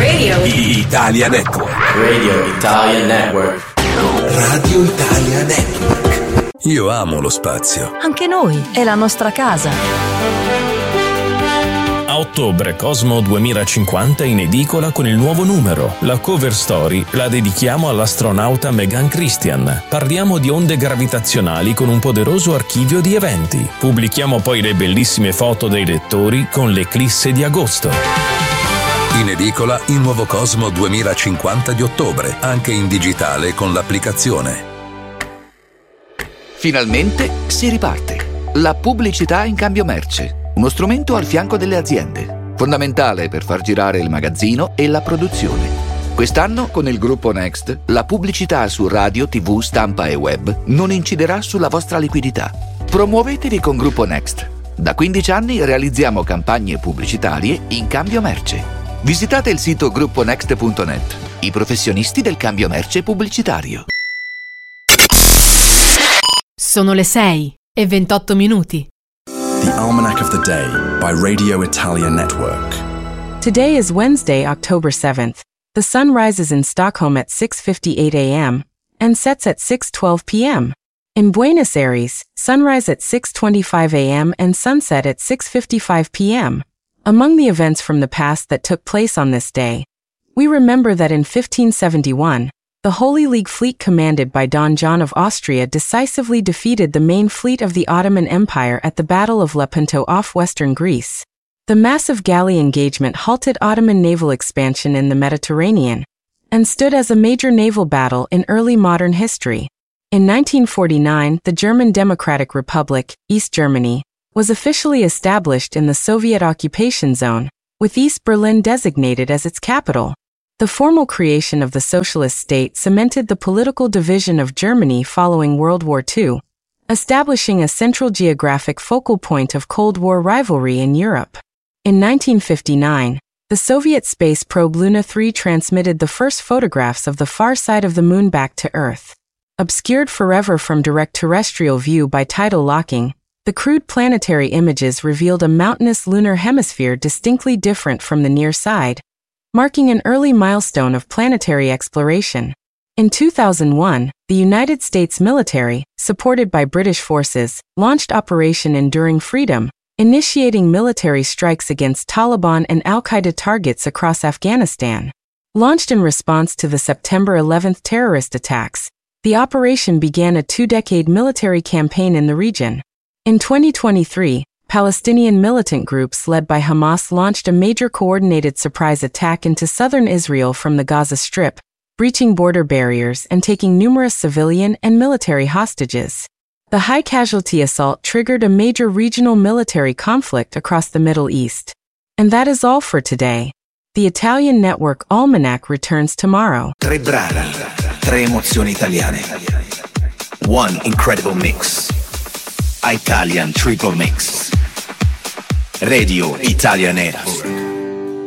Italia Network. Radio Italia Network. Radio Italia Network. Io amo lo spazio. Anche noi, è la nostra casa. A ottobre Cosmo 2050 in edicola con il nuovo numero. La cover story la dedichiamo all'astronauta Megan Christian. Parliamo di onde gravitazionali con un poderoso archivio di eventi. Pubblichiamo poi le bellissime foto dei lettori con l'eclisse di agosto. In edicola il nuovo Cosmo 2050 di ottobre, anche in digitale con l'applicazione. Finalmente si riparte. La pubblicità in cambio merce. Uno strumento al fianco delle aziende. Fondamentale per far girare il magazzino e la produzione. Quest'anno, con il gruppo Next, la pubblicità su radio, TV, stampa e web non inciderà sulla vostra liquidità. Promuovetevi con Gruppo Next. Da 15 anni realizziamo campagne pubblicitarie in cambio merce. Visitate il sito grupponext.net, i professionisti del cambio merce pubblicitario. Sono le 6:28. The Almanac of the Day by Radio Italia Network. Today is Wednesday, October 7th. The sun rises in Stockholm at 6:58 a.m. and sets at 6:12 p.m. In Buenos Aires, sunrise at 6:25 a.m. and sunset at 6:55 p.m. Among the events from the past that took place on this day, we remember that in 1571, the Holy League fleet commanded by Don John of Austria decisively defeated the main fleet of the Ottoman Empire at the Battle of Lepanto off western Greece. The massive galley engagement halted Ottoman naval expansion in the Mediterranean and stood as a major naval battle in early modern history. In 1949, the German Democratic Republic, East Germany, was officially established in the Soviet occupation zone, with East Berlin designated as its capital. The formal creation of the socialist state cemented the political division of Germany following World War II, establishing a central geographic focal point of Cold War rivalry in Europe. In 1959, the Soviet space probe Luna 3 transmitted the first photographs of the far side of the Moon back to Earth. Obscured forever from direct terrestrial view by tidal locking, the crude planetary images revealed a mountainous lunar hemisphere distinctly different from the near side, marking an early milestone of planetary exploration. In 2001, the United States military, supported by British forces, launched Operation Enduring Freedom, initiating military strikes against Taliban and al-Qaeda targets across Afghanistan. Launched in response to the September 11th terrorist attacks, the operation began a two-decade military campaign in the region. In 2023, Palestinian militant groups led by Hamas launched a major coordinated surprise attack into southern Israel from the Gaza Strip, breaching border barriers and taking numerous civilian and military hostages. The high-casualty assault triggered a major regional military conflict across the Middle East. And that is all for today. The Italian Network Almanac returns tomorrow. 3 brani, 3 emozioni italiane. One incredible mix. Italian Triple Mix. Radio Italia Network.